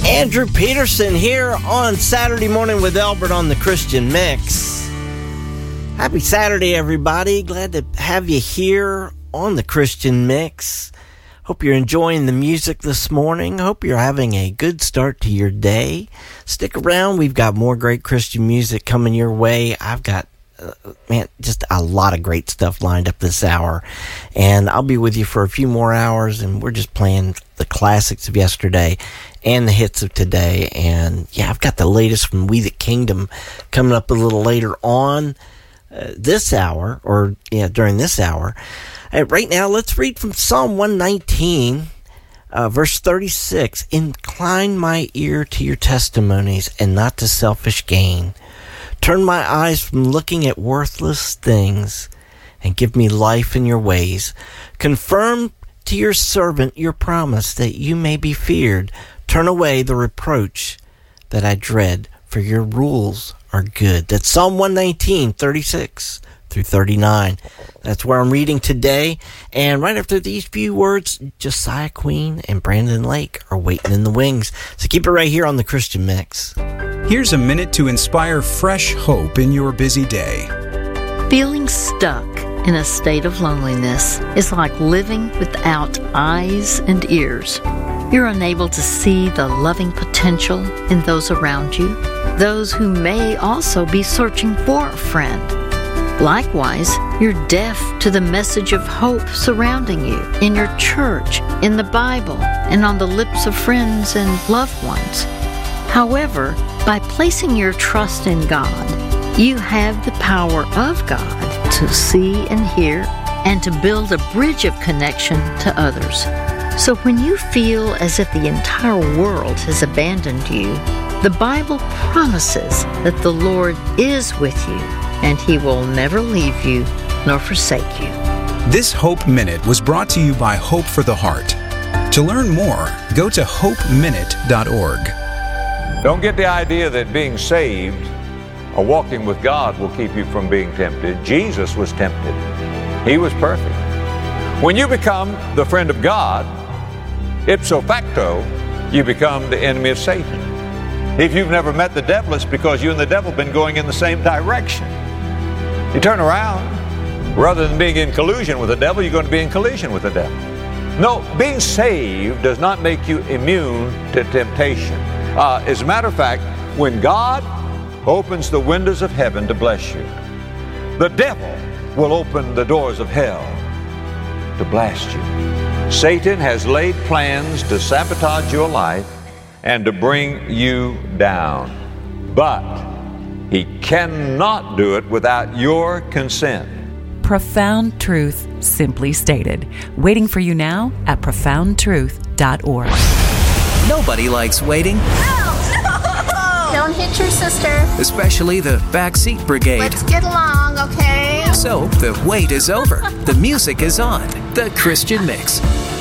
Andrew Peterson here on Saturday Morning with Albert on the Christian Mix. Happy Saturday, everybody. Glad to have you here on the Christian Mix. Hope you're enjoying the music this morning. Hope you're having a good start to your day. Stick around. We've got more great Christian music coming your way. I've got just a lot of great stuff lined up this hour. And I'll be with you for a few more hours, and we're just playing the classics of yesterday and the hits of today. And yeah, I've got the latest from We the Kingdom coming up a little later on this hour, or during this hour. Right now, let's read from Psalm 119, verse 36. Incline my ear to your testimonies and not to selfish gain. Turn my eyes from looking at worthless things and give me life in your ways. Confirm to your servant your promise that you may be feared. Turn away the reproach that I dread, for your rules are good. That's Psalm 119, 36 through 39. That's where I'm reading today. And right after these few words, Josiah Queen and Brandon Lake are waiting in the wings. So keep it right here on the Christian Mix. Here's a minute to inspire fresh hope in your busy day. Feeling stuck in a state of loneliness is like living without eyes and ears. You're unable to see the loving potential in those around you, those who may also be searching for a friend. Likewise, you're deaf to the message of hope surrounding you in your church, in the Bible, and on the lips of friends and loved ones. However, by placing your trust in God, you have the power of God to see and hear and to build a bridge of connection to others. So when you feel as if the entire world has abandoned you, the Bible promises that the Lord is with you and He will never leave you nor forsake you. This Hope Minute was brought to you by Hope for the Heart. To learn more, go to hopeminute.org. Don't get the idea that being saved or walking with God will keep you from being tempted. Jesus was tempted. He was perfect. When you become the friend of God, ipso facto, you become the enemy of Satan. If you've never met the devil, it's because you and the devil have been going in the same direction. You turn around. Rather than being in collusion with the devil, you're going to be in collision with the devil. No, being saved does not make you immune to temptation. As a matter of fact, when God opens the windows of heaven to bless you, the devil will open the doors of hell to blast you. Satan has laid plans to sabotage your life and to bring you down. But he cannot do it without your consent. Profound truth simply stated. Waiting for you now at profoundtruth.org. Nobody likes waiting. No! Don't hit your sister. Especially the backseat brigade. Let's get along, okay? So, the wait is over. The music is on. The Christian Mix.